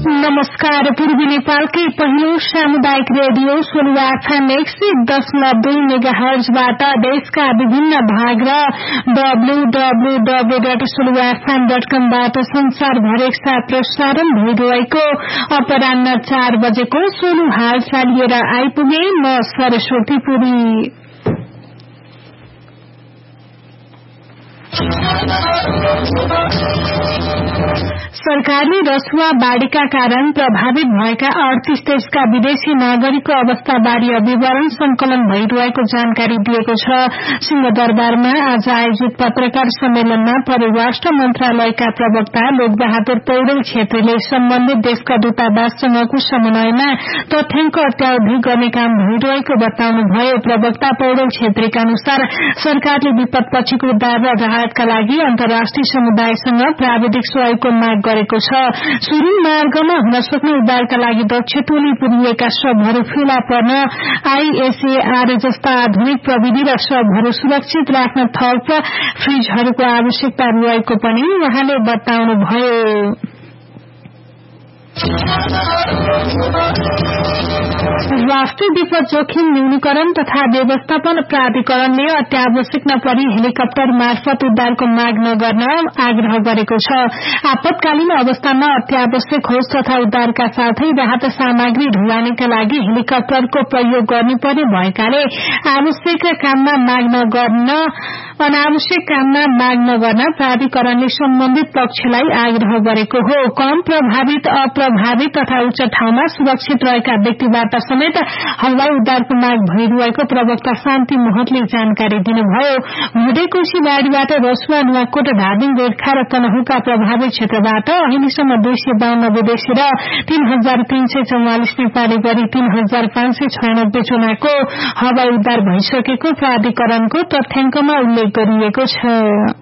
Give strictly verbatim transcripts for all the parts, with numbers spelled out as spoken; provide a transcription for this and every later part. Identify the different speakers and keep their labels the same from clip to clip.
Speaker 1: नमस्कार। पूर्वी नेपालकै पहिलो सामुदायिक रेडियो सोलुवा एफएम एक सय दशमलव दुई मेगा हर्जबाट देशका विभिन्न भाग र W W W dot सोलुवा FM dot कमबाट संसारभर एकसाथ प्रसारण भइरहेको अपराह्न चार बजेको सोलु हालचाल लिएर आइपुगे। म सरस्वती पुरी। सरकारले रसुवा बाढ़ीका कारण प्रभावित भएका अड़तीस देशका विदेशी नागरिकको अवस्थाबारे विवरण संकलन भइरहेको जानकारी दिएको छ। सिंहदरबारमा आज आयोजित पत्रकार सम्मेलनमा परराष्ट्र मन्त्रालयका प्रवक्ता लोकबहादुर पौडेल छेत्रीले सम्बन्धित देशका दूतावाससँगको समन्वयमा तथ्याङ्क अत्यावधि गर्ने काम भइरहेको बताउनुभयो। प्रवक्ता पौडेल छेत्रीका अनुसार सरकारले विपदपछिको उद्धार र राहतका लागि अन्तर्राष्ट्रिय समुदायसँग प्राविधिक सहयोगको माग गरेको छ। सुरुङ मार्गमा हुन सक्ने उद्धारका लागि दक्ष टोली पुर्याएका शवहरू फेला पर्न आईएसएआर जस्ता आधुनिक प्रविधि र शवहरू सुरक्षित राख्न थप फ्रिजहरूको आवश्यकता रहेको पनि उहाँले बताउनुभयो। राष्ट्रिय विपद जोखिम न्यूनीकरण तथा व्यवस्थापन प्राधिकरणले अत्यावश्यक नपरी हेलिकप्टर मार्फत उद्धारको माग नगर्न आग्रह गरेको छ। आपतकालीन अवस्थामा अत्यावश्यक होस् तथा उद्धारका साथै राहत सामग्री ढुवानीका लागि हेलिकप्टरको प्रयोग गर्नुपर्ने भएकाले आवश्यक काममा माग नगर्न अनावश्यक काममा माग नगर्न प्राधिकरणले सम्बन्धित पक्षलाई आग्रह गरेको हो। कम प्रभावित अप्रभावित तथा उच्च ठाउँमा सुरक्षित रहेका व्यक्तिबाट समेत हवाई उद्धारको माग भइरहेको प्रवक्ता शान्ति महतले जानकारी दिनुभयो। हुँडेकोशी बाढ़ीबाट रसुवा नुवाकोट धादिङ गोर्खा र तनहुका प्रभावित क्षेत्रबाट अहिलेसम्म दुई सय बाहन्न विदेशी र तीन हजार तीन सय चौवालिस नेपाली गरी तीन हजार पाँच सय छयानब्बे जनाको हवाई उद्धार भइसकेको प्राधिकरणको तथ्याङ्कमा उल्लेख गरिएको छ।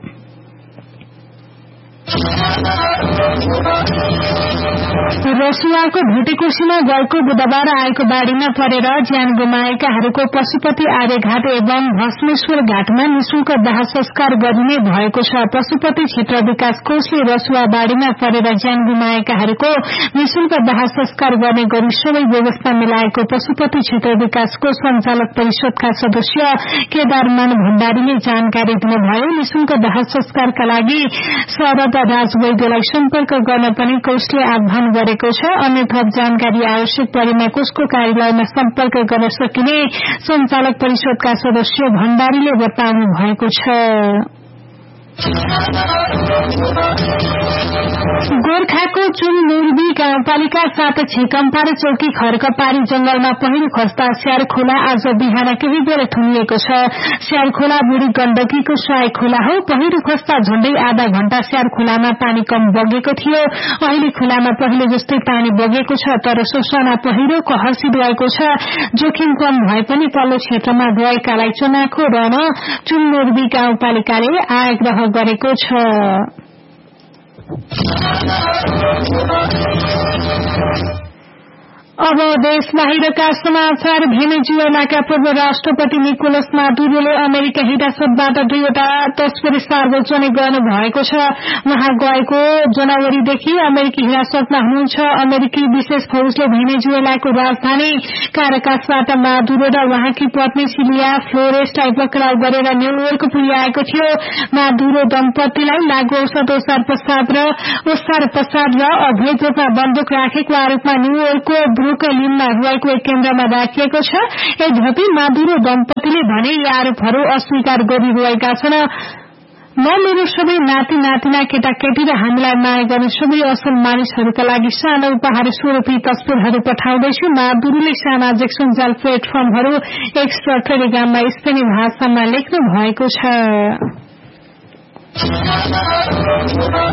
Speaker 1: रसुवाको भुटेकोशीमा गएको बुधबार आएको बाढ़ीमा परेर ज्यान गुमाएकाहरूको पशुपति आर्यघाट एवं भस्मेश्वर घाटमा निशुल्क दाह संस्कार गरिने भएको छ। पशुपति क्षेत्र विकास कोषले रसुवा बाढ़ीमा परेर ज्यान गुमाएकाहरूको निशुल्क दाह संस्कार गर्ने गरी सबै व्यवस्था मिलाएको पशुपति क्षेत्र विकास कोष संचालक परिषदका सदस्य केदारमान भण्डारीले जानकारी दिनुभयो। निशुल्क दाह संस्कारका लागि शरद राज वैद्यलाई सम्पर्क गर्न पनि कोषले आह्वान गरेको छ। अन्य थप जानकारी आवश्यक परेमा कोषको कार्यालयमा सम्पर्क गर्न सकिने संचालक परिषदका सदस्य भण्डारीले बताउनु भएको छ। गोर्खाको चुङ मुर्बी गाउँपालिका साथ छिकम्पा र चौकी खर्कपारी जंगलमा पहिरो खस्दा स्यार खोला आज बिहान केही बेर थुनिएको छ। स्यार खोला बुढी गण्डकीको सहायक खोला हो। पहिरो खस्दा झण्डै आधा घण्टा स्यार खोलामा पानी कम बगेको थियो। अहिले खोलामा पहिले जस्तै पानी बगेको छ, तर सोसाना पहिरो कहरसित रहेको छ। जोखिम कम भए पनि तल्लो क्षेत्रमा रहेकालाई चनाखो रहन चुङ मुर्बी गाउँपालिकाले आग्रह गरेको छ। अब देश बाहिरका समाचार। भेनेजुएलाका पूर्व राष्ट्रपति निकोलस मादुरोले अमेरिका हिरासतबाट दुईवटा तस्बिर सार्वजनिक गर्नु भएको छ। उहाँ गएको जनवरीदेखि अमेरिकी हिरासतमा हुनुहुन्छ। अमेरिकी विशेष फौजले भेनेजुएलाको राजधानी काराकासबाट मादुरो र उहाँकी पत्नी सिलिया फ्लोरेसलाई पक्राउ गरेर न्यूयोर्क पुर्याएको थियो। मादुरो दम्पतिलाई लागू औषध ओसार प्रसाद र ओसार प्रसाद र अवैध रूपमा बन्दुक राखेको आरोपमा न्यूयोर्कको ब्रुकलिनमा रहेको एक केन्द्रमा राखिएको छ। यद्यपि मादुरो दम्पतिले भने यी आरोपहरू अस्वीकार गरिरहेका छन्। म मेरो सबै नाति नातिना केटाकेटी र हामीलाई माया गर्ने सबै असल मानिसहरूका लागि सानो उपहार स्वरूप तस्बिरहरू पठाउँदैछु। मादुरोले सामाजिक सञ्जाल प्लेटफर्महरू एक्स र टेलिग्राममा स्पेनी भाषामा लेख्नु भएको छ।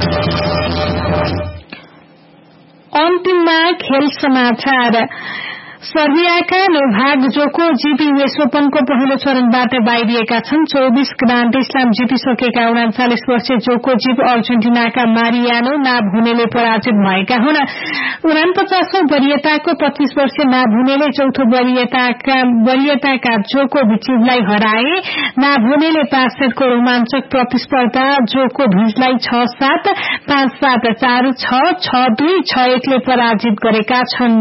Speaker 1: अन्तिममा खेल समाचार। सर्बियाका नोभाक जोकोभिच युएस ओपनको पहिलो चरणबाट बाहिरिएका छन्। चौबीस ग्रान्ड स्ल्याम जितिसकेका उनाचालिस वर्षीय जोकोभिच अर्जेन्टिनाका मारियानो नाभुनेले पराजित भएका हुन्। उनापचासौं वरियताको पच्चीस वर्षीय नाभुनेले चौथो वरियताका जोकोभिचलाई हराए। नाभुनेले पाँच सेटको रोमाञ्चक प्रतिस्पर्धा जोकोभिचलाई छ सात पाँच सात चार छ छ दुई छ एकले पराजित गरेका छन्।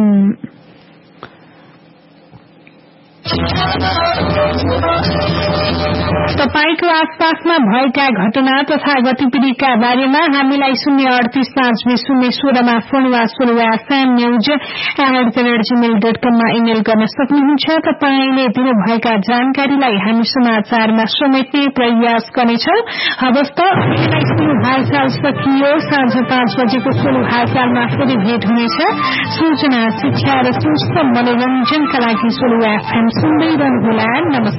Speaker 1: तपाईको आसपासमा भएका घटना तथा गतिविधिका बारेमा हामीलाई शून्य अडतीस पाँच बीस शून्य सोह्रमा फोन वा सोलुवा FM news at Gmail dot कममा इमेल गर्न सक्नुहुन्छ। तपाईले दिनुभएका जानकारीलाई हामी समाचारमा समेट्ने प्रयास गर्नेछौं। हवस् त हालचाल सकियो। साँझ पाँच बजेको सोलु हालचालमा फेरि भेट हुनेछ। सूचना, शिक्षा र सुस्थ मनोरञ्जनका लागि सोलु एफएम सुन्दै रहनुहोला। नमस्कार।